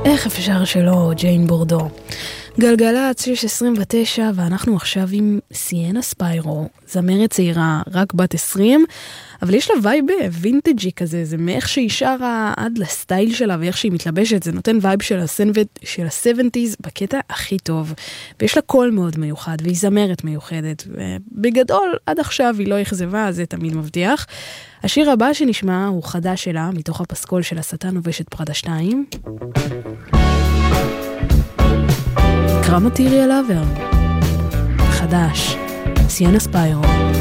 איך אפשר שלא, ג'יין בורדו. גלגלצ 629, ואנחנו עכשיו עם סיאנה ספיירו, זמרת צעירה, רק בת 20, אבל יש לה וייב וינטג'י כזה, זה מאיך שהיא שרה עד לסטייל שלה ואיך שהיא מתלבשת, זה נותן וייב של ה-70s בקטע הכי טוב, ויש לה קול מאוד מיוחד, והיא זמרת מיוחדת, ובגדול עד עכשיו היא לא אכזבה, זה תמיד מבטיח. השיר הבא שנשמע הוא חדש שלה, מתוך הפסקול של השטן ובשת פרדה 2. נקרא מטריאל אבר. חדש. סיאנה ספיירו.